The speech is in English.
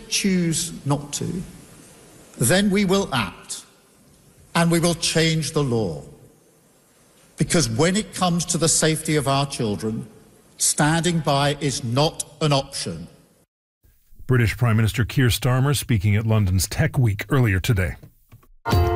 choose not to, then we will act and we will change the law. Because when it comes to the safety of our children, standing by is not an option. British Prime Minister Keir Starmer speaking at London's Tech Week earlier today.